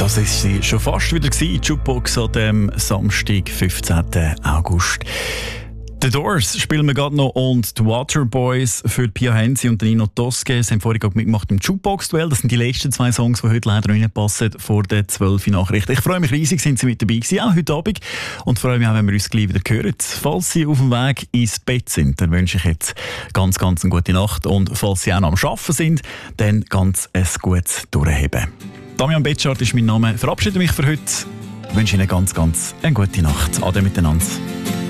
Das ist sie schon fast wieder gewesen, die Jukebox an dem Samstag, 15. August. The Doors spielen wir gerade noch und die Waterboys für Pia Hensi und Nino Tosche. Sie haben vorhin auch mitgemacht im Jukebox-Duell. Das sind die letzten 2 Songs, die heute leider nicht passen vor der 12 Nachricht. Ich freue mich riesig, sind Sie mit dabei gewesen, auch heute Abend. Und freue mich auch, wenn wir uns gleich wieder hören. Falls Sie auf dem Weg ins Bett sind, dann wünsche ich jetzt ganz eine gute Nacht. Und falls Sie auch noch am Arbeiten sind, dann ganz ein gutes Durchheben. Damian Betschart ist mein Name. Ich verabschiede mich für heute. Ich wünsche Ihnen ganz eine gute Nacht. Ade miteinander.